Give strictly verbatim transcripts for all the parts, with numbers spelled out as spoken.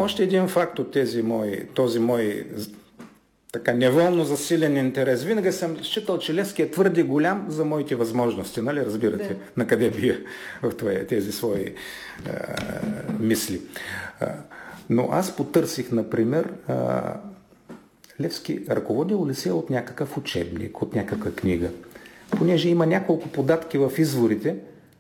още един факт от тези мои, този мой така неволно засилен интерес. Винаги съм считал, че Левски е твърде голям за моите възможности, нали? Разбирате да. На къде бия в това, тези свои а, мисли. А, но аз потърсих, например, а, Левски ръководил ли се от някакъв учебник, от някаква книга? Понеже има няколко податки в изворите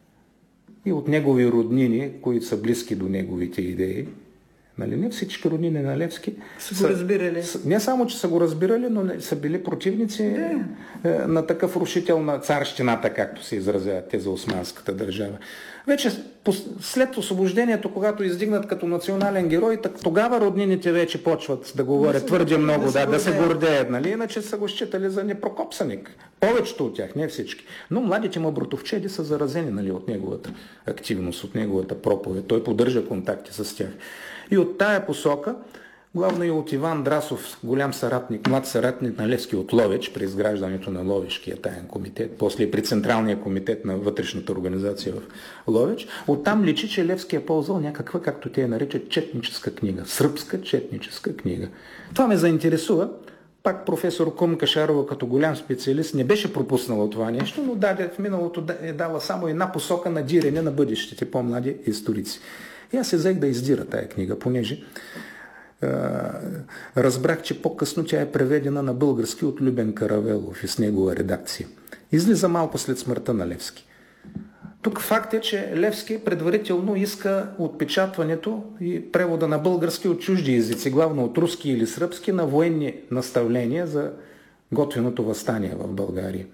и от негови роднини, които са близки до неговите идеи. Нали, не всички роднини на Левски са го разбирали. Не само, че са го разбирали, но не, са били противници yeah. е, на такъв рушител на царщината, както се изразяват те за османската държава. Вече след освобождението, когато издигнат като национален герой, так, тогава роднините вече почват да говорят да твърде много, да, да, да се гордеят. Нали? Иначе са го считали за непрокопсаник. Повечето от тях, не всички. Но младите му братовчеди са заразени, нали, от неговата активност, от неговата проповед. Той поддържа контакти с тях. И от тая посока, главно и от Иван Драсов, голям съратник, млад съратник на Левски от Ловеч, при изграждането на Ловешкия таен комитет, после и при Централния комитет на вътрешната организация в Ловеч, оттам личи, че Левски е ползвал някаква, както те я наричат, четническа книга, сръбска четническа книга. Това ме заинтересува. Пак професор Кум Кашарова като голям специалист не беше пропуснала това нещо, но даде, в миналото е дала само една посока на дирене на бъдещите по-млади историци. И аз се взех да издира тая книга, понеже е, разбрах, че по-късно тя е преведена на български от Любен Каравелов и с негова редакция. Излиза малко след смъртта на Левски. Тук факт е, че Левски предварително иска отпечатването и превода на български от чужди езици, главно от руски или сръбски, на военни наставления за готвеното въстание в България.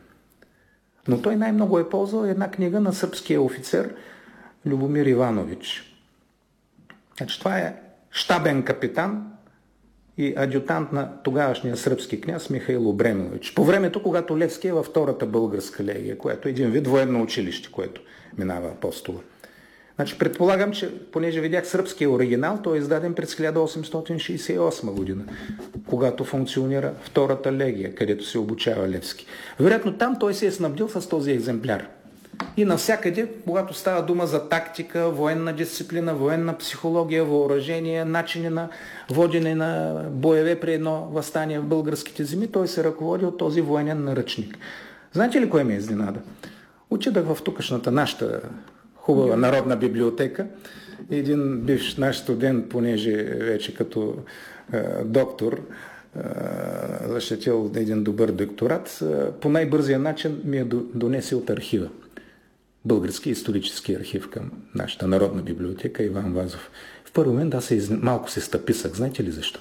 Но той най-много е ползвал една книга на сръбския офицер Любомир Иванович. Значи, това е щабен капитан и адютант на тогавашния сръбски княз Михаил Обренович. По времето, когато Левски е във втората българска легия, което е един вид военно училище, което минава апостола. Значи, предполагам, че понеже видях сръбския оригинал, той е издаден през хиляда осемстотин шейсет и осма година, когато функционира втората легия, където се обучава Левски. Вероятно там той се е снабдил с този екземпляр. И навсякъде, когато става дума за тактика, военна дисциплина, военна психология, въоръжение, начини на водене на боеве при едно въстание в българските земи, той се ръководи от този военен наръчник. Знаете ли кое ме изненада? Отидах в тукашната нашата хубава народна библиотека. Един бивш наш студент, понеже вече като е, доктор, е, защитил един добър докторат, е, по най-бързия начин ми е донесе от архива. Български исторически архив към нашата народна библиотека Иван Вазов. В първи момент аз се из... малко се стъписах. Знаете ли защо?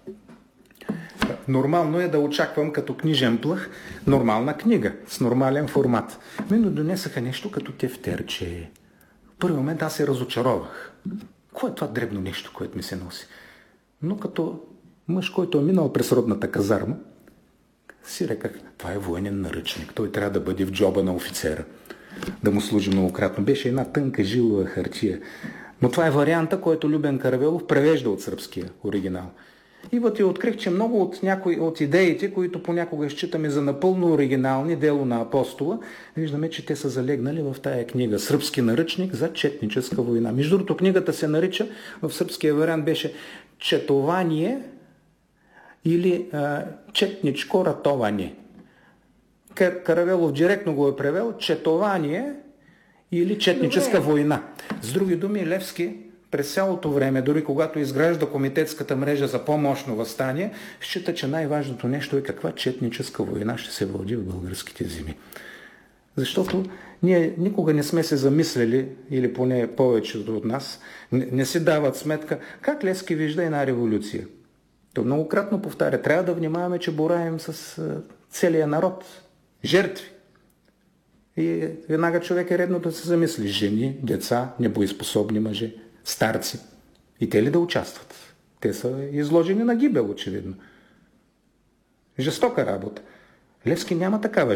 Нормално е да очаквам като книжен плъх нормална книга с нормален формат. Мен донесаха нещо като тефтерче. В първи момент аз се разочаровах. Кое е това дребно нещо, което ми се носи? Но като мъж, който е минал през родната казарма, си реках, това е военен наръчник. Той трябва да бъде в джоба на офицера. Да му служи многократно. Беше една тънка жилова хартия. Но това е варианта, който Любен Каравелов превежда от сръбския оригинал. И вътре открих, че много от някои от идеите, които понякога считаме за напълно оригинални, дело на апостола, виждаме, че те са залегнали в тая книга. Сръбски наръчник за четническа война. Между другото, книгата се нарича, в сръбския вариант беше четование или а, четничко ратование. Каравелов директно го е превел четование или четническа Добре. война. С други думи, Левски през цялото време, дори когато изгражда комитетската мрежа за по-мощно въстание, счита, че най-важното нещо е каква четническа война ще се води в българските земи. Защото ние никога не сме се замислили, или поне повечето от нас, не, не си дават сметка как Левски вижда една революция. Той многократно повтаря, трябва да внимаваме, че бораем с целия народ. Жертви. И веднага човек е редно да се замисли. Жени, деца, небоеспособни мъже, старци. И те ли да участват? Те са изложени на гибел, очевидно. Жестока работа. Левски няма такава